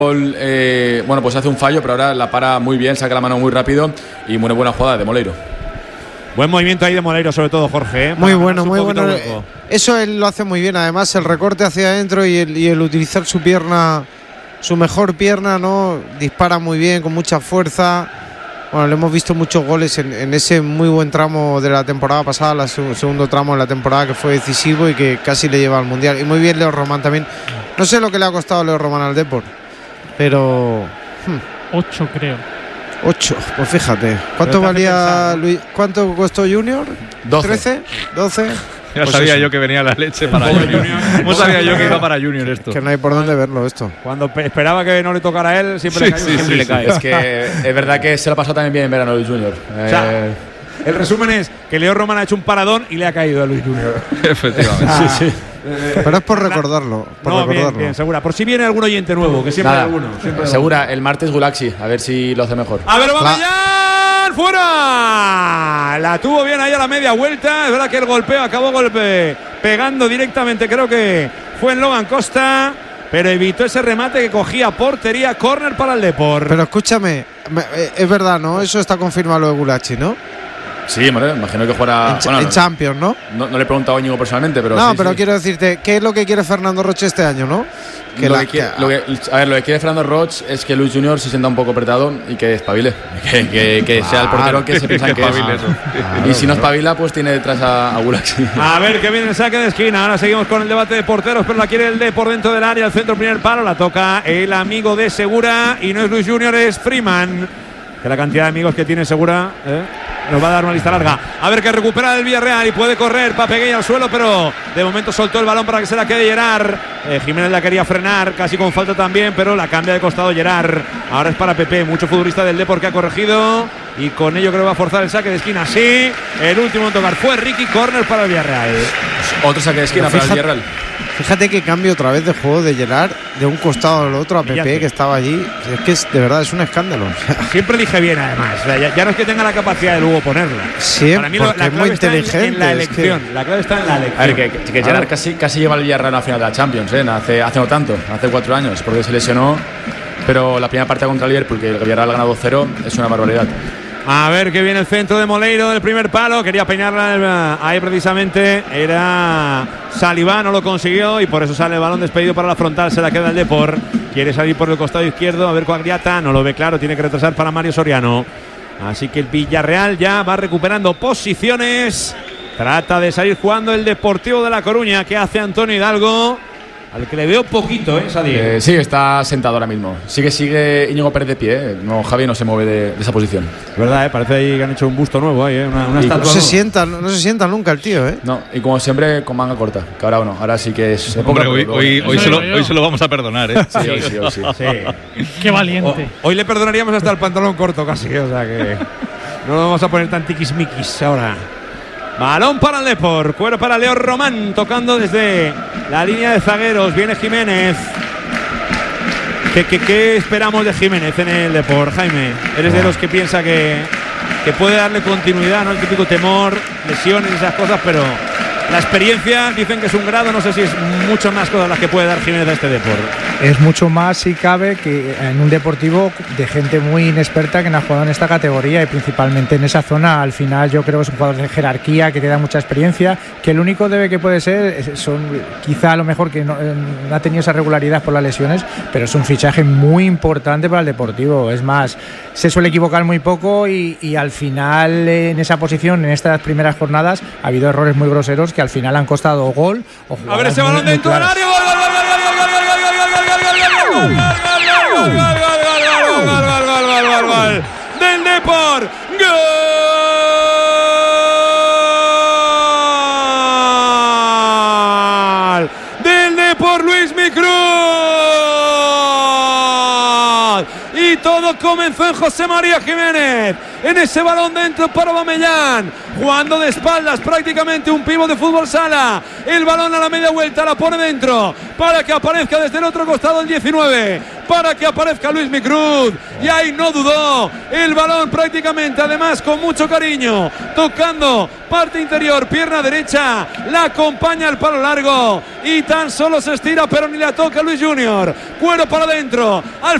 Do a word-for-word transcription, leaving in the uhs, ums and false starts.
Eh, bueno, pues hace un fallo, pero ahora la para muy bien, saca la mano muy rápido y muy buena jugada de Moleiro. Buen movimiento ahí de Moleiro, sobre todo, Jorge. ¿eh? Muy bueno, muy bueno. Eso él lo hace muy bien. Además, el recorte hacia adentro y el, y el utilizar su pierna, su mejor pierna, ¿no? Dispara muy bien, con mucha fuerza. Bueno, le hemos visto muchos goles en, en ese muy buen tramo de la temporada pasada, el segundo tramo de la temporada que fue decisivo y que casi le lleva al Mundial. Y muy bien Leo Román también. No sé lo que le ha costado Leo Román al Depor, pero hmm. ocho creo. Ocho, pues fíjate. ¿Cuánto valía Luis? ¿Cuánto costó Junior? doce. ¿trece? ¿doce? Ya pues sabía eso. yo que venía la leche para Junior. ¿Cómo sabía yo que iba para Junior esto? Que no hay por dónde verlo esto. Cuando esperaba que no le tocara a él, siempre sí, le cae. Sí, siempre sí, le sí. cae. Es que es verdad que se lo ha pasado también bien en verano Luis Junior. O sea, eh, el resumen es que Leo Román ha hecho un paradón y le ha caído a Luis Junior. Efectivamente. Ah, sí, sí. Eh, Pero es por recordarlo. Por no, recordarlo. bien, bien, segura. Por si viene algún oyente nuevo, que siempre Nada, hay alguno. Siempre hay segura, el martes Gulaxi, a ver si lo hace mejor. A ver, Aubameyang, fuera. La tuvo bien ahí a la media vuelta. Es verdad que el golpeo acabó golpe pegando directamente, creo que fue en Logan Costa, pero evitó ese remate que cogía portería, córner para el Depor. Pero escúchame, es verdad, ¿no? Eso está confirmado lo de Gulaxi, ¿no? Sí, hombre, imagino que fuera en, bueno, en no, Champions, ¿no? No, no le he preguntado a Íñigo personalmente, pero no, sí, pero sí. quiero decirte, ¿qué es lo que quiere Fernando Roche este año, no? Que lo la, que quiere, que, lo que, a ver, lo que quiere Fernando Roche es que Luis Junior se sienta un poco apretado y que espabile, que, que, que claro, sea el portero que se piensa que es. Eso. Claro, y si no espabila, pues tiene detrás a, a Gulaxi. A ver que viene el saque de esquina. Ahora seguimos con el debate de porteros, pero la quiere el de por dentro del área, el centro primer palo, la toca el amigo de Segura y no es Luis Junior, es Freeman. Que la cantidad de amigos que tiene Segura ¿eh? nos va a dar una lista larga. A ver que recupera el Villarreal y puede correr Papegueña al suelo, pero de momento soltó el balón para que se la quede Gerard. Eh, Jiménez la quería frenar, casi con falta también, pero la cambia de costado Gerard. Ahora es para Pepe, mucho futbolista del Depor que ha corregido y con ello creo que va a forzar el saque de esquina. Sí, el último en tocar fue Ricky, córner para el Villarreal. Otro saque de esquina fíjate, para el Villarreal. Fíjate que cambio otra vez de juego de Gerard de un costado al otro a Pepe, Brillante. Que estaba allí. Es que es, de verdad es un escándalo. Siempre elige bien, además. O sea, ya, ya no es que tenga la capacidad de luego ponerla. Siempre, para mí lo, la clave es muy está inteligente. En, en la elección. Es que... La clave está en la elección. A ver, que, que, que Gerard casi, casi lleva el Villarreal a la final de la Champions, ¿eh? hace, hace no tanto, hace cuatro años, porque se lesionó. Pero la primera parte contra el Liverpool, porque el Villarreal ha ganado cero, es una barbaridad. A ver que viene el centro de Moleiro del primer palo. Quería peinarla ahí precisamente. Era Salivá, no lo consiguió y por eso sale el balón despedido para la frontal. Se la queda el Depor. Quiere salir por el costado izquierdo. A ver Coagliata, no lo ve claro. Tiene que retrasar para Mario Soriano. Así que el Villarreal ya va recuperando posiciones. Trata de salir jugando el Deportivo de La Coruña. ¿Qué hace Antonio Hidalgo? Al que le veo poquito, ¿eh? eh sí, está sentado ahora mismo. Sigue, sigue Íñigo Pérez de pie, ¿eh? No, Javi no se mueve de, de esa posición. Es verdad, ¿eh? Parece ahí que han hecho un busto nuevo ahí, ¿eh? Una, una estatua. No se sienta, no, no se sienta nunca el tío, ¿eh? No, y como siempre con manga corta, que ahora no, ahora sí que es. Hombre, hoy, hoy, hoy, se lo, hoy se lo vamos a perdonar, ¿eh? Sí, hoy sí, hoy sí. sí. Qué valiente. O, hoy le perdonaríamos hasta el pantalón corto casi, o sea que no lo vamos a poner tan tiquismiquis ahora. Balón para el Depor, cuero para Leo Román, tocando desde la línea de zagueros. Viene Jiménez. ¿Qué, qué, qué esperamos de Jiménez en el Depor, Jaime? Eres de los que piensa que, que puede darle continuidad, ¿no? El típico temor, lesiones y esas cosas, pero la experiencia dicen que es un grado, no sé si es mucho más cosas las que puede dar Jiménez a este Depor. Es mucho más, si cabe, que en un Deportivo de gente muy inexperta que no ha jugado en esta categoría y principalmente en esa zona. Al final yo creo que es un jugador de jerarquía que te da mucha experiencia, que el único debe que puede ser son quizá a lo mejor que no, no ha tenido esa regularidad por las lesiones, pero es un fichaje muy importante para el Deportivo. Es más, se suele equivocar muy poco y, y al final en esa posición, en estas primeras jornadas, ha habido errores muy groseros que al final han costado gol o a ver ese balón dentro del área. ¡Gol, gol, gol, gol, gol, gol, gol, gol, gol, gol del Depor! ¡Gol del Depor, Luis Micruz! Y y todo comenzó en José María Jiménez, en ese balón dentro para Aubameyang, jugando de espaldas prácticamente un pívot de fútbol sala, el balón a la media vuelta, la pone dentro para que aparezca desde el otro costado el diecinueve, para que aparezca Luis Micruz, y ahí no dudó, el balón prácticamente además con mucho cariño, tocando parte interior, pierna derecha, la acompaña al palo largo y tan solo se estira pero ni la toca Luis Junior, cuero para adentro, al